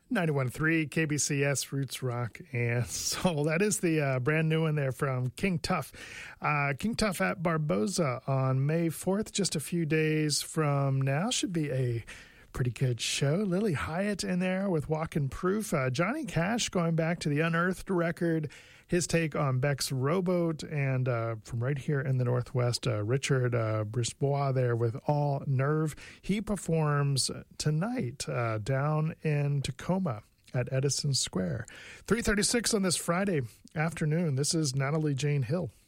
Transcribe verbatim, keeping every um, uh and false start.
ninety-one point three K B C S Roots Rock and Soul. That is the uh, brand new one there from King Tuff. Uh, King Tuff at Barboza on May fourth, just a few days from now. Should be a pretty good show. Lily Hyatt in there with Walkin' Proof. Uh, Johnny Cash going back to the Unearthed record, his take on Beck's Rowboat, and uh, from right here in the Northwest, uh, Richard uh, Brisbois there with All Nerve. He performs tonight uh, down in Tacoma at Edison Square. three thirty-six on this Friday afternoon. This is Natalie Jane Hill.